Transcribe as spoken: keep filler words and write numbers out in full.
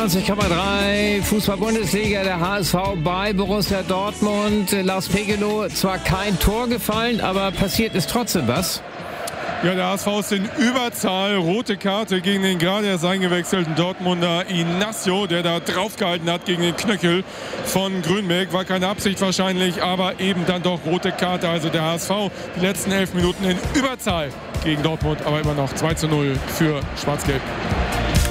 neunzig Komma drei Fußball-Bundesliga, der H S V bei Borussia Dortmund. Lars Pegelow, zwar kein Tor gefallen, aber passiert ist trotzdem was. Ja, der H S V ist in Überzahl. Rote Karte gegen den gerade erst eingewechselten Dortmunder Inacio, der da draufgehalten hat gegen den Knöchel von Grünberg. War keine Absicht wahrscheinlich, aber eben dann doch rote Karte. Also der H S V die letzten elf Minuten in Überzahl gegen Dortmund, aber immer noch zwei zu null für Schwarz-Gelb.